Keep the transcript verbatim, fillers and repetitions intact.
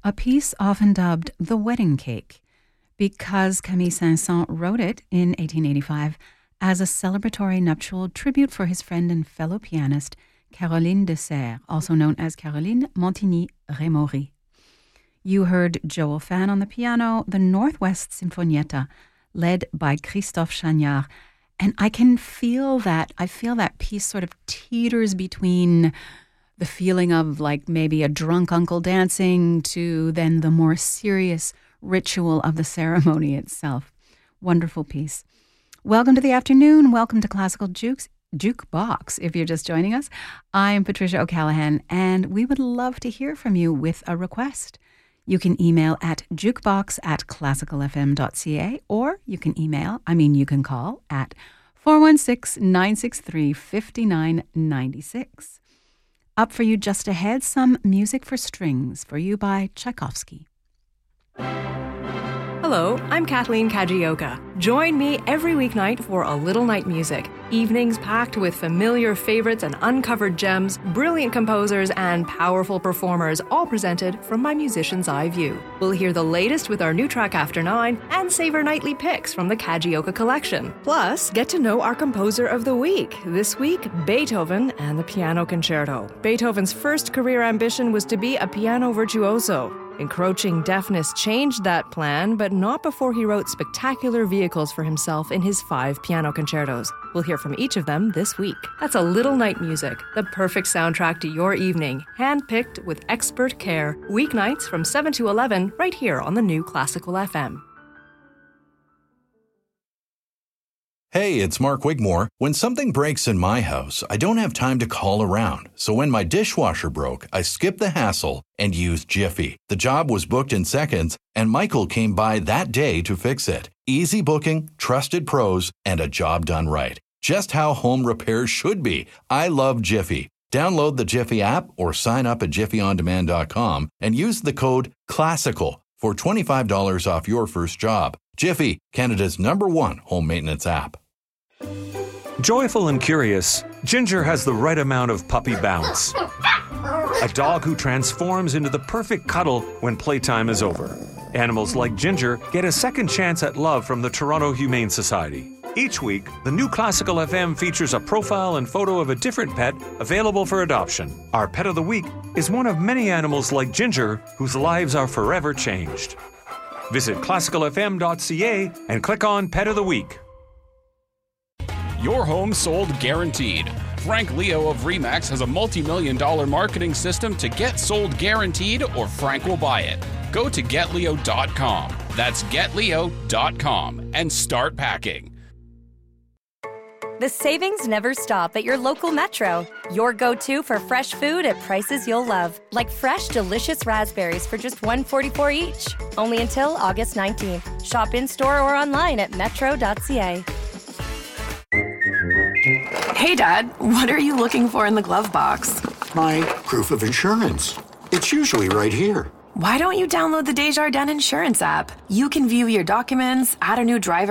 a piece often dubbed the wedding cake, because Camille Saint-Saëns wrote it in eighteen eighty-five as a celebratory nuptial tribute for his friend and fellow pianist Caroline de Serres, also known as Caroline Montigny-Rémaury. You heard Joel Fan on the piano, the Northwest Sinfonietta, led by Christophe Chagnard. And I can feel that, I feel that piece sort of teeters between the feeling of like maybe a drunk uncle dancing to then the more serious ritual of the ceremony itself. Wonderful piece. Welcome to the afternoon. Welcome to Classical Jukes, Jukebox, if you're just joining us. I'm Patricia O'Callaghan, and we would love to hear from you with a request. You can email at jukebox at classicalfm.ca, or you can email, I mean, you can call at four one six, nine six three, five nine nine six. Up for you just ahead, some music for strings for you by Tchaikovsky. Hello, I'm Kathleen Kajioka. Join me every weeknight for A Little Night Music. Evenings packed with familiar favorites and uncovered gems, brilliant composers, and powerful performers, all presented from my musician's eye view. We'll hear the latest with our new track After Nine and savor nightly picks from the Kajioka collection. Plus, get to know our composer of the week. This week, Beethoven and the Piano Concerto. Beethoven's first career ambition was to be a piano virtuoso. Encroaching deafness changed that plan, but not before he wrote spectacular vehicles for himself in his five piano concertos. We'll hear from each of them this week. That's A Little Night Music, the perfect soundtrack to your evening, handpicked with expert care. Weeknights from seven to eleven, right here on the new Classical F M. Hey, it's Mark Wigmore. When something breaks in my house, I don't have time to call around. So when my dishwasher broke, I skipped the hassle and used Jiffy. The job was booked in seconds, and Michael came by that day to fix it. Easy booking, trusted pros, and a job done right. Just how home repairs should be. I love Jiffy. Download the Jiffy app or sign up at jiffy on demand dot com and use the code CLASSICAL for twenty-five dollars off your first job. Jiffy, Canada's number one home maintenance app. Joyful and curious, Ginger has the right amount of puppy bounce. A dog who transforms into the perfect cuddle when playtime is over. Animals like Ginger get a second chance at love from the Toronto Humane Society. Each week, the new Classical F M features a profile and photo of a different pet available for adoption. Our Pet of the Week is one of many animals like Ginger whose lives are forever changed. Visit classical f m dot c a and click on Pet of the Week. Your home sold guaranteed. Frank Leo of RE/MAX has a multi-million dollar marketing system to get sold guaranteed, or Frank will buy it. Go to get leo dot com. That's get leo dot com and start packing. The savings never stop at your local Metro. Your go-to for fresh food at prices you'll love. Like fresh, delicious raspberries for just one dollar and forty-four cents each. Only until August nineteenth. Shop in-store or online at metro dot c a. Hey, Dad, what are you looking for in the glove box? My proof of insurance. It's usually right here. Why don't you download the Desjardins Insurance app? You can view your documents, add a new driver